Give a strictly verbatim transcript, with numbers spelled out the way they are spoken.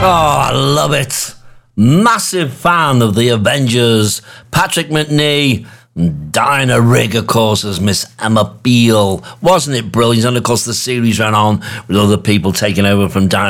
I love it. Massive fan of the Avengers. Patrick Macnee, Diana Rigg, of course, as Miss Emma Peel. Wasn't it brilliant? And of course, the series ran on with other people taking over from Diana